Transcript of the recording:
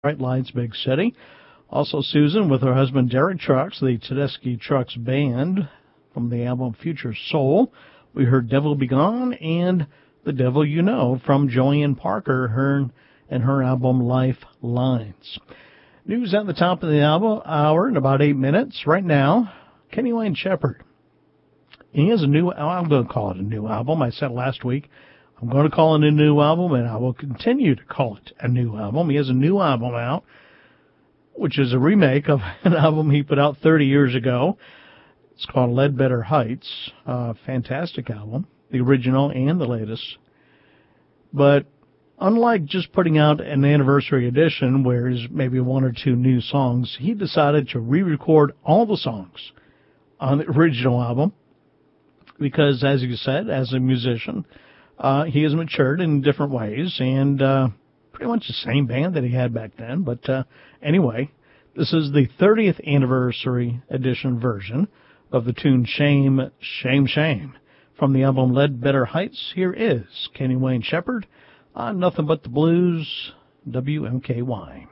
Bright Lights, Big City. Also Susan with her husband Derek Trucks, the Tedeschi Trucks Band, from the album Future Soul. We heard Devil Be Gone and The Devil You Know from Joanne Parker, her album Lifelines. News at the top of the hour in about 8 minutes. Right now, Kenny Wayne Shepherd. He has I'm going to call it a new album. I said last week, I'm going to call it a new album, and I will continue to call it a new album. He has a new album out, which is a remake of an album he put out 30 years ago. It's called Ledbetter Heights. Fantastic album, the original and the latest. But unlike just putting out an anniversary edition where there's maybe one or two new songs, he decided to re-record all the songs on the original album because, as you said, as a musician, he has matured in different ways and pretty much the same band that he had back then. But anyway, this is the 30th anniversary edition version of the tune Shame, Shame, Shame. From the album Ledbetter Heights, here is Kenny Wayne Shepherd on Nothing But the Blues, WMKY.